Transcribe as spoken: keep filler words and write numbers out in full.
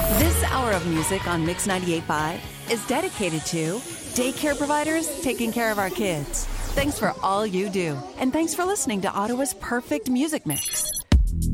This hour of music on Mix ninety-eight point five is dedicated to daycare providers taking care of our kids. Thanks for all you do, and thanks for listening to Ottawa's Perfect Music Mix.